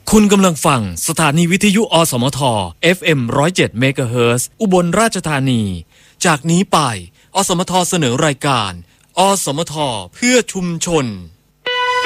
คุณกำลังฟังสถานีวิทยุอสมท FM 107 เมกะเฮิรตซ์อุบลราชธานี จากนี้ไปอสมทเสนอรายการอสมทเพื่อชุมชน